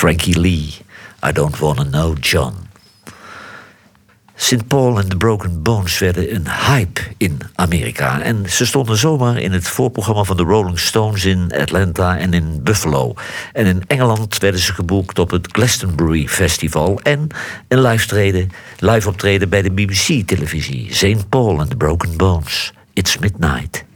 Frankie Lee, I Don't Wanna Know John. St. Paul and the Broken Bones werden een hype in Amerika. En ze stonden zomaar in het voorprogramma van de Rolling Stones in Atlanta en in Buffalo. En in Engeland werden ze geboekt op het Glastonbury Festival en een live optreden bij de BBC-televisie. St. Paul and the Broken Bones. It's Midnight.